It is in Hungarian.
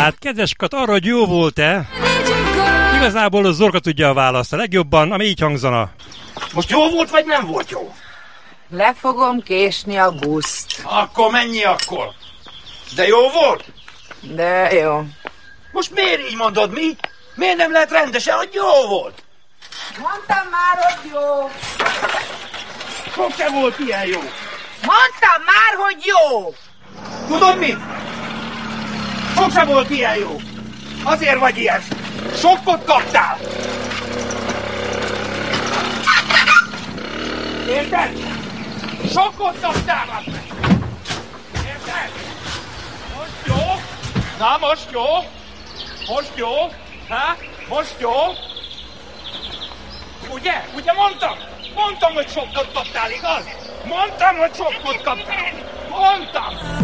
Hát kedveskat arra, hogy jó volt-e? Igazából a Zorka tudja a választ a legjobban, ami így hangzana. Most jó volt, vagy nem volt jó? Le fogom késni a buszt. Akkor mennyi akkor? De jó volt? De jó. Most miért így mondod, mi? Miért nem lehet rendesen, hogy jó volt? Mondtam már, hogy jó. Sose volt ilyen jó. Mondtam már, hogy jó. Tudod mit? Sose volt ilyen jó. Azért vagy ilyen. Sokkot kaptál. Érted? Sokkot kaptál meg. Érted? Most jó. Na most jó. Most jó. Ha? Most jó. Ugye? Ugye mondtam? Mondtam, hogy sokkot kaptál, igaz? Mondtam, hogy sokkot kaptál. Mondtam.